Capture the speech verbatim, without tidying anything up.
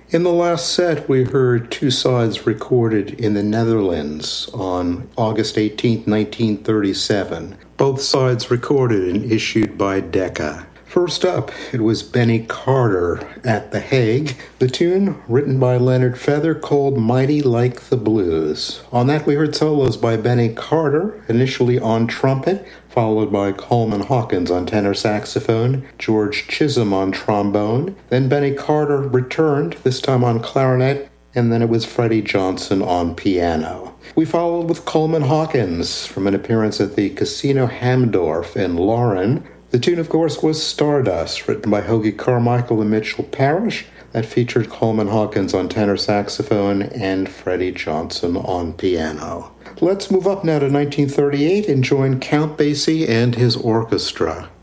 In the last set, we heard two sides recorded in the Netherlands on August eighteenth, nineteen thirty-seven. Both sides recorded and issued by Decca. First up, it was Benny Carter at The Hague. The tune, written by Leonard Feather, called Mighty Like the Blues. On that, we heard solos by Benny Carter, initially on trumpet, followed by Coleman Hawkins on tenor saxophone, George Chisholm on trombone. Then Benny Carter returned, this time on clarinet, and then it was Freddie Johnson on piano. We followed with Coleman Hawkins from an appearance at the Casino Hamdorf in Lauren. The tune, of course, was Stardust, written by Hoagy Carmichael and Mitchell Parrish. That featured Coleman Hawkins on tenor saxophone and Freddie Johnson on piano. Let's move up now to nineteen thirty-eight and join Count Basie and his orchestra.